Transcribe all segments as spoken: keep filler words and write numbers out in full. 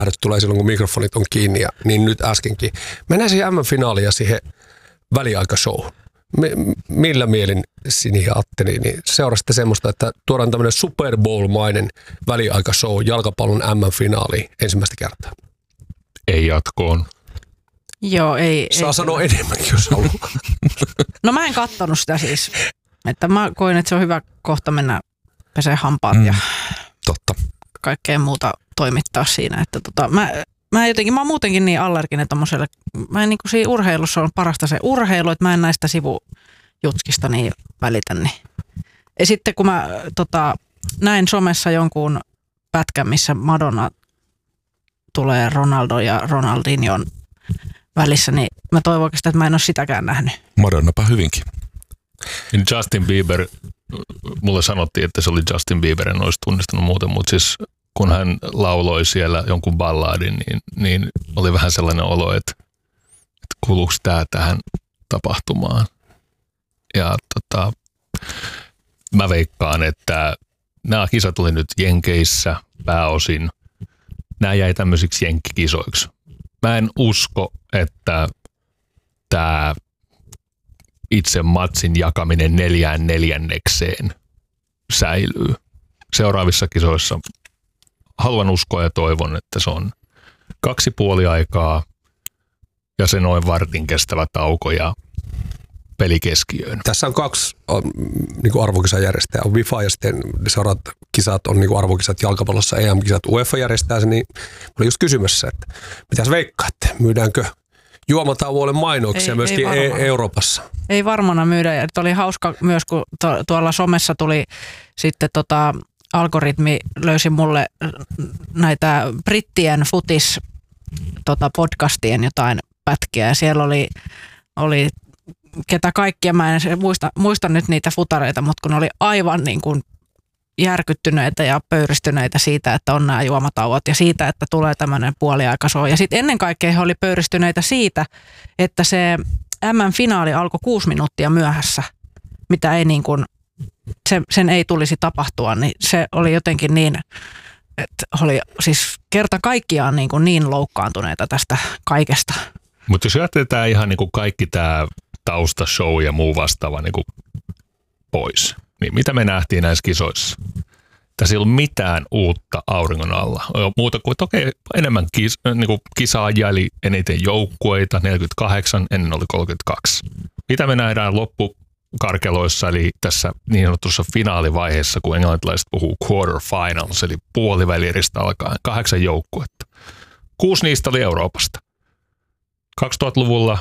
tulee silloin, kun mikrofonit on kiinni, ja, niin nyt äskenkin. Mennään siihen M M-finaaliin ja siihen väliaikashow. Me, millä mielin Sini ja Atte, niin seurasitte semmoista, että tuodaan tämmöinen Super Bowl-mainen väliaikashow jalkapallon M M-finaaliin ensimmäistä kertaa? Ei jatkoon. Joo, ei. Saa ei sanoa enemmänkin, jos haluaa. No mä en kattonut sitä siis. Että mä koin, että se on hyvä kohta mennä pesee hampaat mm, ja totta. kaikkea muuta toimittaa siinä. Että tota, mä, mä jotenkin, mä oon muutenkin niin allerginen tommoselle. Mä en niin kuin siinä urheilussa on parasta se urheilu, että mä en näistä sivujutskista niin välitä. Niin. Ja sitten kun mä tota, näin somessa jonkun pätkän, missä Madonna tulee Ronaldo ja Ronaldinhon välissä, niin mä toivon oikeastaan, että mä en ole sitäkään nähnyt. Madonnapa hyvinkin. Justin Bieber, mulle sanottiin, että se oli Justin Bieber, en olisi tunnistanut muuten, mutta siis kun hän lauloi siellä jonkun balladin, niin, niin oli vähän sellainen olo, että, että kuuluuko tämä tähän tapahtumaan. Ja tota, mä veikkaan, että nämä kisat oli nyt Jenkeissä pääosin. Nämä jäi tämmöisiksi jenkkikisoiksi. Mä en usko, että tämä itse matsin jakaminen neljään neljännekseen säilyy. Seuraavissa kisoissa haluan uskoa ja toivon, että se on kaksi puoli aikaa ja se noin vartin kestävä tauko ja peli keskiöön. Tässä on kaksi on, niin kuin arvokisajärjestäjää. On FIFA ja sitten seuraavat kisat on niin kuin arvokisat jalkapallossa, E M-kisat. UEFA järjestää se, niin olin just kysymässä, että mitäs veikkaatte? Myydäänkö juomatauolle mainoksia ei, myöskin ei e- Euroopassa? Ei varmana myydä. Ja oli hauska myös, kun to, tuolla somessa tuli sitten tota, algoritmi löysi mulle näitä brittien futis tota, podcastien jotain pätkiä. Ja siellä oli, oli ketä kaikkia, mä en muista, muista nyt niitä futareita, mutta kun oli aivan niin kuin järkyttyneitä ja pöyristyneitä siitä, että on nämä juomatauot ja siitä, että tulee tämmöinen puoliaikashow. Ja sitten ennen kaikkea he oli pöyristyneitä siitä, että se M M-finaali alkoi kuusi minuuttia myöhässä, mitä ei niin kuin, se, sen ei tulisi tapahtua, niin se oli jotenkin niin, että oli siis kerta kaikkiaan niin, kuin niin loukkaantuneita tästä kaikesta. Mutta jos jätetään ihan niin kuin kaikki tämä taustashow ja muu vastaava niin kuin pois, niin mitä me nähtiin näissä kisoissa? Tässä ei ollut mitään uutta auringon alla. Muuta kuin, että okei, enemmän kis, niin kuin kisaa jäli, eniten joukkueita, neljäkymmentäkahdeksan, ennen oli kolmekymmentäkaksi. Mitä me nähdään loppukarkeloissa, eli tässä niin sanotussa finaalivaiheessa, kun englantilaiset puhuu quarterfinals, eli puolivälieristä alkaen, kahdeksan joukkuetta. Kuusi niistä oli Euroopasta. kaksituhattaluvulla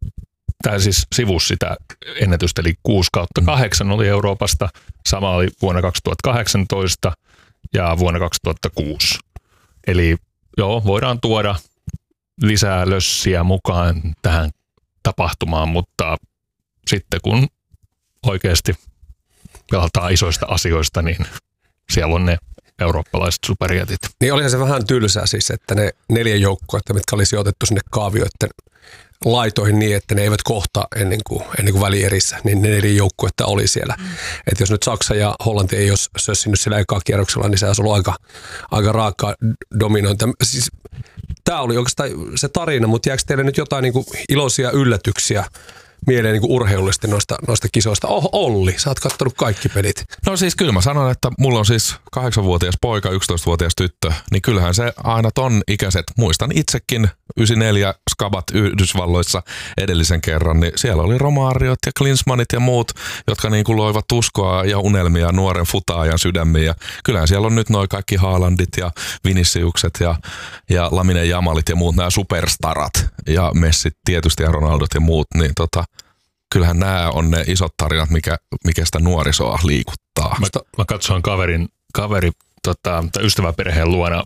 tämä siis sivusi sitä ennätystä, eli kuusi kautta kahdeksan oli Euroopasta. Sama oli vuonna kaksituhattakahdeksantoista ja vuonna kaksituhattakuusi. Eli joo, voidaan tuoda lisää lössiä mukaan tähän tapahtumaan, mutta sitten kun oikeasti pelataan isoista asioista, niin siellä on ne eurooppalaiset superjätit. Niin olihan se vähän tylsää siis, että ne neljä joukkuetta, mitkä oli sijoitettu sinne kaavioiden laitoihin niin, että ne eivät kohta ennen kuin, ennen kuin välierissä, niin ne neljä joukkuetta oli siellä. Mm. Että jos nyt Saksa ja Hollanti ei olisi sössinyt siellä ekaa kierroksella, niin se olisi ollut aika, aika raakaa dominointia. Siis, tämä oli oikeastaan se tarina, mutta jääkö teille nyt jotain niin kuin iloisia yllätyksiä mieleen niin kuin urheilullisesti noista, noista kisoista? Oh, Olli, sä oot kattonut kaikki pelit. No siis kyllä mä sanon, että mulla on siis kahdeksanvuotias poika, yksitoistavuotias tyttö, niin kyllähän se aina ton ikäiset, muistan itsekin yhdeksänkymmentäneljä Skabat Yhdysvalloissa edellisen kerran, niin siellä oli Romariot ja Klinsmannit ja muut, jotka niin kuin loivat uskoa ja unelmia nuoren futaajan sydämiin. Ja kyllähän siellä on nyt noin kaikki Haalandit ja Viniciukset ja, ja Lamine Jamalit ja muut nämä superstarat ja Messit tietysti ja Ronaldot ja muut, niin tota, kyllähän nämä on ne isot tarinat, mikä, mikä sitä nuorisoa liikuttaa. Mä, mä katsoin kaverin, kaveri, tota, ystäväperheen luona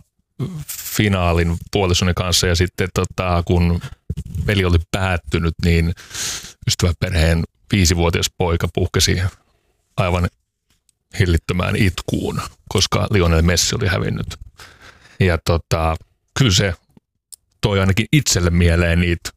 finaalin puolisoni kanssa ja sitten tota, kun peli oli päättynyt, niin ystäväperheen viisivuotias poika puhkesi aivan hillittömään itkuun, koska Lionel Messi oli hävinnyt. Ja tota, kyllä se toi ainakin itselle mieleen niitä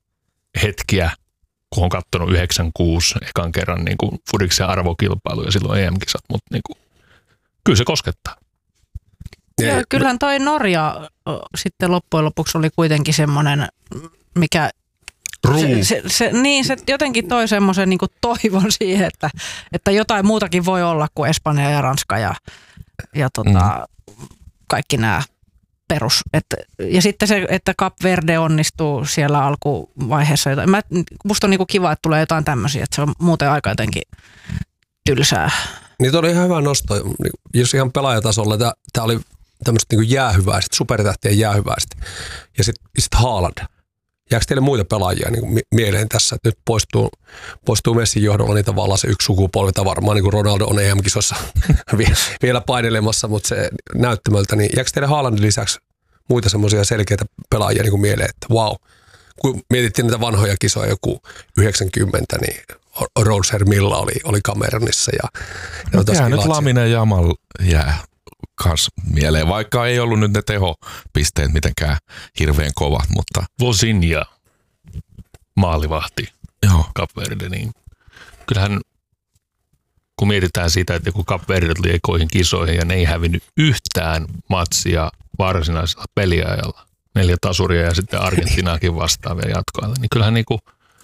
hetkiä, kun on katsonut yhdeksänkymmentäkuusi ekan kerran niin kuin Fudiksen arvokilpailu ja silloin E M-kisat, mutta niin kuin, kyllä se koskettaa. Ja kyllähän toi Norja sitten loppujen lopuksi oli kuitenkin semmoinen, mikä... Se, se, se, niin, se jotenkin toi semmoisen niin kuin toivon siihen, että, että jotain muutakin voi olla kuin Espanja ja Ranska ja, ja tota, mm. kaikki nämä perus. Et, ja sitten se, että Cap Verde onnistuu siellä alkuvaiheessa. Jotain. Mä, musta on niin kuin kiva, että tulee jotain tämmöisiä, että se on muuten aika jotenkin tylsää. Niin toi oli ihan hyvä nosto. Jos ihan pelaajatasolla, tämä oli tämmöistä niin jäähyväiset, supertähtien jäähyväiset. Ja sitten sit Haaland. Jääkö teille muita pelaajia niin kuin mieleen tässä, että nyt poistuu, poistuu Messin johdolla niin tavallaan se yksi sukupolvi, tai varmaan niin kuin Ronaldo on E M-kisossa vielä painelemassa, mutta se näyttämöltä, niin jääkö teille Haalandin lisäksi muita semmoisia selkeitä pelaajia niin kuin mieleen, että vau, kun mietittiin niitä vanhoja kisoja joku yhdeksänkymmentä, niin Roger Milla oli, oli Cameronissa. Ja, ja no, nyt Lamine Jamal jää kans mieleen, vaikka ei ollut nyt ne tehopisteet mitenkään hirveän kovat, mutta... Vozinja, maalivahti, joo. Cap Verde, niin kyllähän kun mietitään sitä, että kun Cap Verde tuli ekoihin kisoihin ja ne ei hävinnyt yhtään matsia varsinaisella peliajalla, neljä tasuria ja sitten Argentinaakin vastaavia jatkoilla, niin kyllähän niinku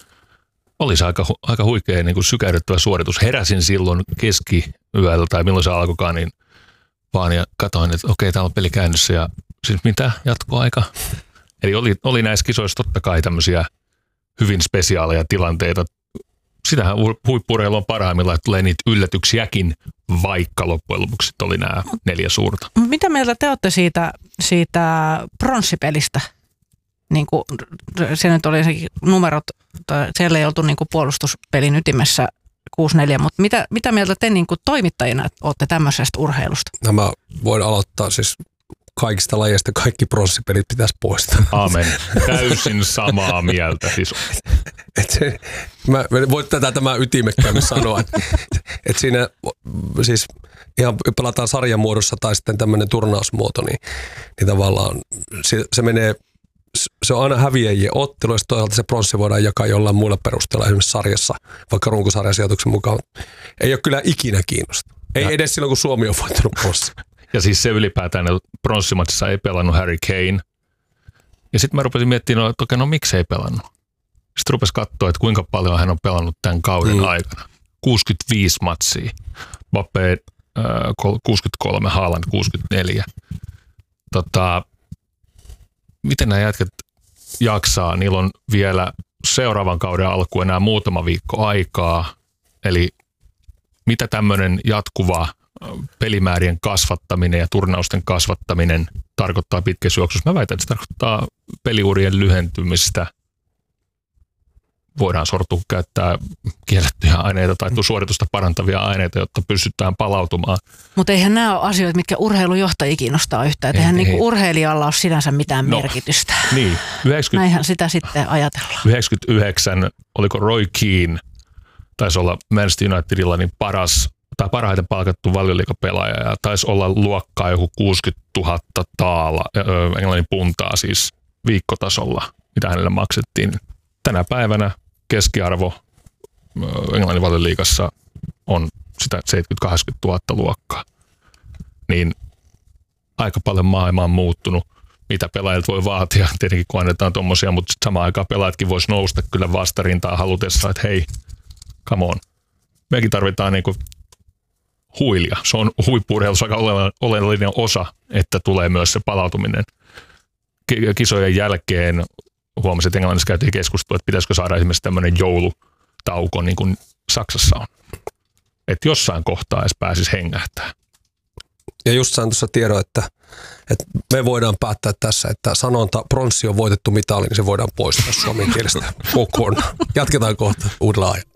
olisi aika, aika huikea niinku sykähdyttävä suoritus. Heräsin silloin keskiyöllä tai milloin se alkoikaan, niin vaan ja katsoin, että okei, täällä on peli käynnissä ja siis mitä jatkoaika? Eli oli, oli näissä kisoissa totta kai tämmöisiä hyvin spesiaaleja tilanteita. Sitähän huippu-urheilu on parhaimmillaan, että tulee niitä yllätyksiäkin, vaikka loppujen lopuksi oli nämä neljä suurta. Mitä mieltä te olette siitä, siitä pronssipelistä? Niin kuin, se nyt oli se numerot, siellä ei oltu niin kuin puolustuspelin ytimessä kuusi neljä, mutta mitä, mitä mieltä te niin kuin toimittajina olette tämmöisestä urheilusta? No mä voin aloittaa siis kaikista lajeista kaikki pronssipelit pitäisi poistaa. Aamen. Täysin samaa mieltä. Siis. Et se, mä voin tätä tämä ytimekkäämmin sanoa, että et siinä siis ihan pelataan sarjan muodossa tai sitten tämmöinen turnausmuoto, niin, niin tavallaan se, se menee, se on aina häviäjien ottelu, ja toisaalta se pronssi voidaan jakaa jollain muilla perusteella, esimerkiksi sarjassa, vaikka runkosarjan sijoituksen mukaan. Ei ole kyllä ikinä kiinnosta. Ei ja. Edes silloin, kun Suomi on voittanut pronssi. Ja siis se ylipäätään, että pronssimatsissa ei pelannut Harry Kane. Ja sitten mä rupesin miettimään, että okei, no miksi ei pelannut? Sitten rupesi katsoa, että kuinka paljon hän on pelannut tämän kauden mm. aikana. kuusikymmentäviisi matsia. Mbappé äh, kuusikymmentäkolme, Haaland kuusikymmentäneljä. Tota, miten nämä jätkät jaksaa? Niillä on vielä seuraavan kauden alkuun enää muutama viikko aikaa. Eli mitä tämmöinen jatkuva pelimäärien kasvattaminen ja turnausten kasvattaminen tarkoittaa pitkässä juoksussa? Mä väitän, että se tarkoittaa peliurien lyhentymistä. Voidaan sortua käyttää kiellettyjä aineita tai suoritusta parantavia aineita, jotta pystytään palautumaan. Mutta eihän nämä ole asioita, mitkä urheilujohtajia kiinnostaa yhtään. Eihän ei, niinku urheilijalla ole sinänsä mitään no, merkitystä. Niin. yhdeksänkymmentä, näinhän sitä sitten ajatellaan. yhdeksänkymmentäyhdeksän, oliko Roy Keane, taisi olla Manchester Unitedilla niin paras tai parhaiten palkattu valioliigapelaaja ja taisi olla luokkaa joku kuusikymmentätuhatta taala, englannin puntaa siis viikkotasolla, mitä hänelle maksettiin. Tänä päivänä keskiarvo englannin valioliigassa on sitä seitsemänkymmentä kahdeksankymmentätuhatta luokkaa. Niin aika paljon maailma on muuttunut, mitä pelaajat voi vaatia, tietenkin kun annetaan tommosia, mutta samaan aikaan pelaajatkin vois nousta kyllä vastarintaan halutessa, että hei, come on. Mekin tarvitaan niinku huilia. Se on huippu-urheilussa aika oleellinen osa, että tulee myös se palautuminen. Kisojen jälkeen huomasin, että Englannissa käytiin keskustelua, että pitäisikö saada esimerkiksi tämmöinen joulutauko, niin kuin Saksassa on. Että jossain kohtaa edes pääsisi hengähtää. Ja just sain tuossa tiedon, että, että me voidaan päättää tässä, että sanonta pronssi on voitettu mitali, niin se voidaan poistaa suomen kielestä kokonaan. Jatketaan kohta uudella ajalla.